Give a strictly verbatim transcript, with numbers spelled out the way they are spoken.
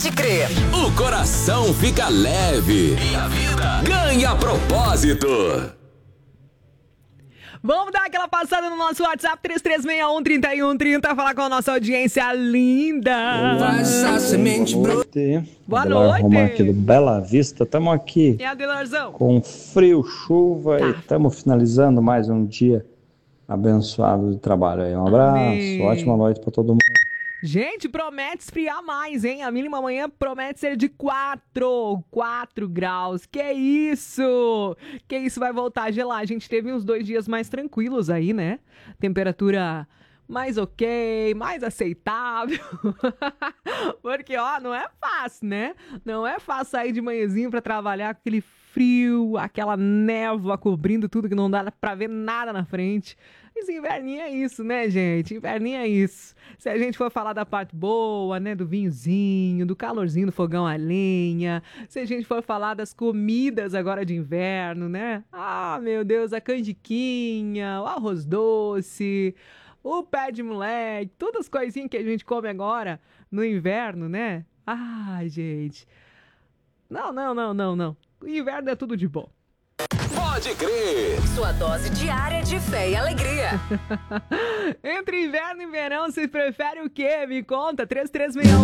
Pode crer. O coração fica leve e a vida ganha propósito. Vamos dar aquela passada no nosso WhatsApp três três seis um, três um três zero, falar com a nossa audiência linda. Boa noite. Boa Adelar noite. Romar aqui do Bela Vista. Estamos aqui E Adelarzão? com frio, chuva Tá. e estamos finalizando mais um dia abençoado de trabalho aí. Um abraço, Amém. ótima noite para todo mundo. Gente, promete esfriar mais, hein? A mínima amanhã promete ser de quatro, quatro graus. Que isso? Que isso, vai voltar a gelar. A gente teve uns dois dias mais tranquilos aí, né? Temperatura mais ok, mais aceitável. Porque, ó, não é fácil, né? Não é fácil sair de manhãzinho pra trabalhar com aquele frio, aquela névoa cobrindo tudo que não dá pra ver nada na frente. Mas inverninho é isso, né, gente? Inverninho é isso. Se a gente for falar da parte boa, né, do vinhozinho, do calorzinho do fogão a lenha, se a gente for falar das comidas agora de inverno, né? Ah, meu Deus, a canjiquinha, o arroz doce, o pé de moleque, todas as coisinhas que a gente come agora no inverno, né? Ai, gente. Não, não, não, não, não. O inverno é tudo de bom. Pode crer. Sua dose diária de fé e alegria. Entre inverno e verão, você prefere o quê? Me conta, três três seis um